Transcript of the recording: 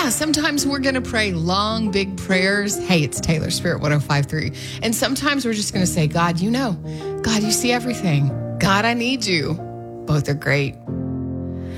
Yeah, sometimes we're going to pray long, big prayers. Hey, it's Taylor Spirit 105.3. And sometimes we're just going to say, God, you know. God, you see everything. God, I need you. Both are great.